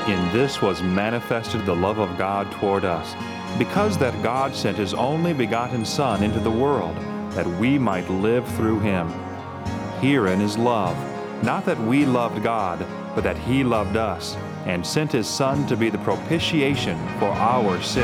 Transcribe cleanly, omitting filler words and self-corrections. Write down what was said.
In this was manifested the love of God toward us, because that God sent his only begotten Son into the world, that we might live through him. Herein is love, not that we loved God, but that he loved us, and sent his Son to be the propitiation for our sins.